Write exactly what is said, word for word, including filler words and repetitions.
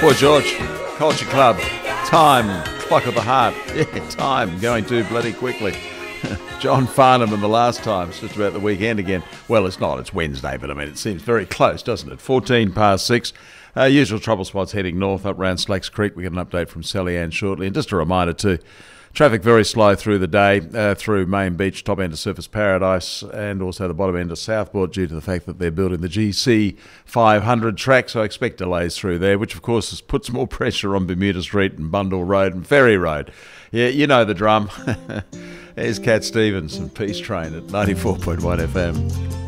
Boy George, Culture Club, time, clock of the heart. Yeah, time going too bloody quickly. John Farnham and the last time. It's just about the weekend again. Well, it's not. It's Wednesday, but I mean, it seems very close, doesn't it? fourteen past six. Uh, usual trouble spots heading north up around Slacks Creek. We get an update from Sally Ann shortly. And just a reminder too, traffic very slow through the day, uh, through Main Beach, top end of Surfers Paradise, and also the bottom end of Southport due to the fact that they're building the G C five hundred track. So I expect delays through there, which of course has puts more pressure on Bermuda Street and Bundle Road and Ferry Road. Yeah, you know the drum. There's Cat Stevens and Peace Train at ninety-four point one F M.